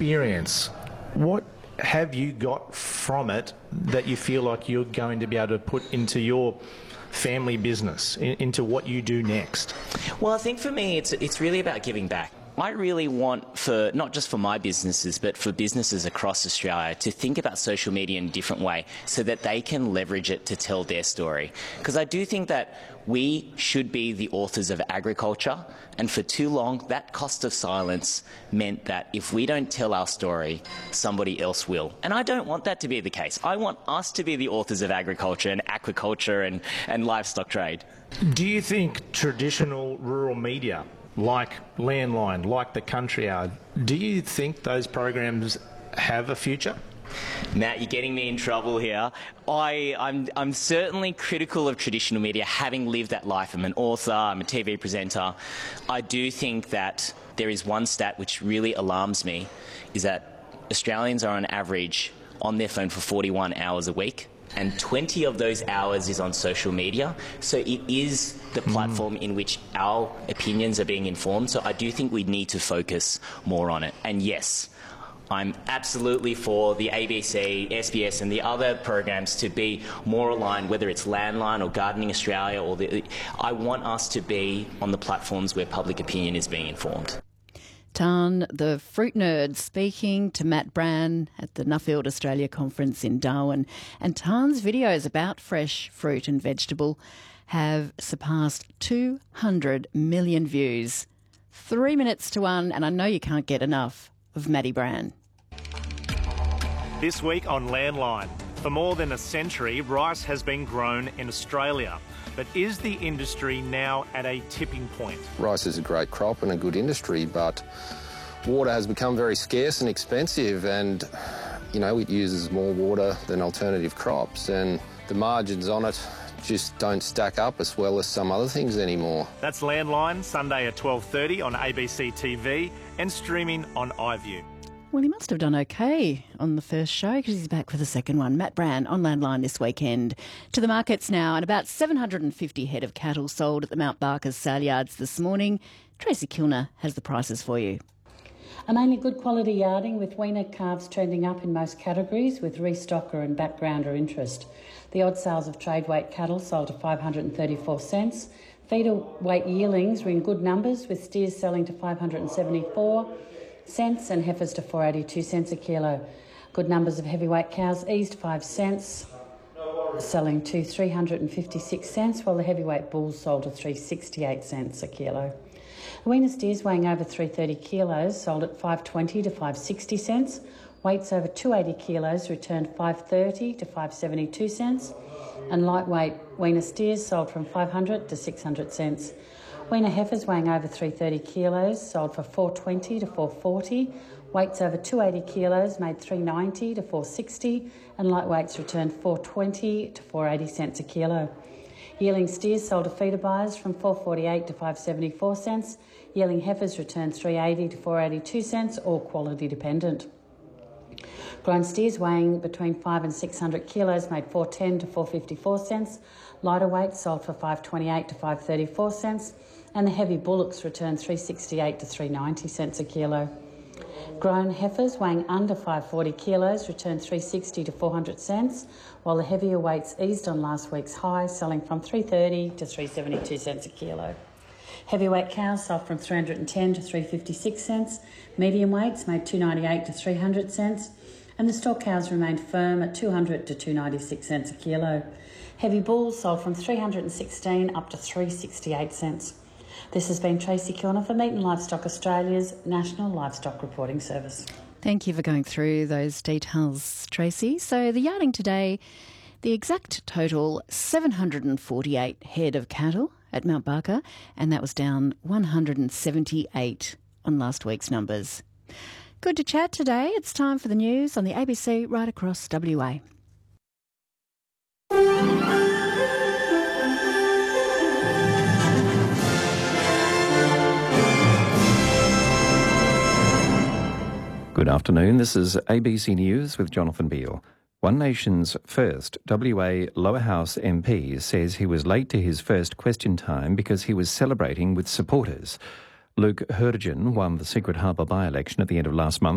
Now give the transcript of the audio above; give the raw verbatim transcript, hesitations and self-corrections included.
experience, what have you got from it that you feel like you're going to be able to put into your family business, in, into what you do next? Well, I think for me, it's it's really about giving back. I really want for, not just for my businesses, but for businesses across Australia to think about social media in a different way so that they can leverage it to tell their story. Because I do think that we should be the authors of agriculture, and for too long that cost of silence meant that if we don't tell our story, somebody else will. And I don't want that to be the case. I want us to be the authors of agriculture and aquaculture and, and livestock trade. Do you think traditional rural media, like Landline, like The Country Hour, do you think those programs have a future? Matt, you're getting me in trouble here. I, I'm, I'm certainly critical of traditional media, having lived that life. I'm an author, I'm a T V presenter. I do think that there is one stat which really alarms me, is that Australians are on average on their phone for forty-one hours a week, and twenty of those hours is on social media. So it is the platform mm. in which our opinions are being informed. So I do think we need to focus more on it. And yes, I'm absolutely for the A B C, S B S and the other programs to be more aligned, whether it's Landline or Gardening Australia. Or the, I want us to be on the platforms where public opinion is being informed. Tan, the fruit nerd, speaking to Matt Brann at the Nuffield Australia Conference in Darwin. And Tan's videos about fresh fruit and vegetable have surpassed two hundred million views. Three minutes to one, and I know you can't get enough of Matty Brann. This week on Landline, for more than a century, rice has been grown in Australia. But is the industry now at a tipping point? Rice is a great crop and a good industry, but water has become very scarce and expensive, and, you know, it uses more water than alternative crops, and the margins on it just don't stack up as well as some other things anymore. That's Landline, Sunday at twelve thirty on A B C T V and streaming on iView. Well, he must have done okay on the first show because he's back for the second one. Matt Brann on Landline this weekend. To the markets now, and about seven hundred fifty head of cattle sold at the Mount Barker sale yards this morning. Tracy Kilner has the prices for you. A mainly good quality yarding with weaner calves trending up in most categories with restocker and backgrounder interest. The odd sales of trade weight cattle sold to five hundred thirty-four cents. Feeder weight yearlings were in good numbers with steers selling to five hundred seventy-four cents and heifers to four hundred eighty-two cents a kilo. Good numbers of heavyweight cows eased five cents, selling to three hundred fifty-six cents, while the heavyweight bulls sold to three hundred sixty-eight cents a kilo. The weaner steers weighing over three hundred thirty kilos sold at five hundred twenty to five hundred sixty cents. Weights over two hundred eighty kilos returned five hundred thirty to five hundred seventy-two cents, and lightweight weaner steers sold from five hundred to six hundred cents. Weaner heifers weighing over three hundred thirty kilos sold for four hundred twenty to four hundred forty. Weights over two hundred eighty kilos made three hundred ninety to four hundred sixty, and lightweights returned four hundred twenty to four hundred eighty cents a kilo. Yearling steers sold to feeder buyers from four hundred forty-eight to five hundred seventy-four cents. Yearling heifers returned three hundred eighty to four hundred eighty-two cents, all quality dependent. Grown steers weighing between five and six hundred kilos made four hundred ten to four hundred fifty-four cents. Lighter weights sold for five hundred twenty-eight to five hundred thirty-four cents, and the heavy bullocks returned three hundred sixty-eight to three hundred ninety cents a kilo. Grown heifers weighing under five hundred forty kilos returned three hundred sixty to four hundred cents, while the heavier weights eased on last week's high, selling from three hundred thirty to three hundred seventy-two cents a kilo. Heavyweight cows sold from three hundred ten to three hundred fifty-six cents. Medium weights made two hundred ninety-eight to three hundred cents, and the stock cows remained firm at two hundred to two hundred ninety-six cents a kilo. Heavy bulls sold from three hundred sixteen up to three hundred sixty-eight cents. This has been Tracy Kilner for Meat and Livestock Australia's National Livestock Reporting Service. Thank you for going through those details, Tracy. So the yarding today, the exact total, seven hundred forty-eight head of cattle at Mount Barker, and that was down one hundred seventy-eight on last week's numbers. Good to chat today. It's time for the news on the A B C right across W A. Good afternoon. This is A B C News with Jonathan Beale. One Nation's first W A Lower House M P says he was late to his first question time because he was celebrating with supporters. Luke Hurdigen won the Secret Harbour by-election at the end of last month.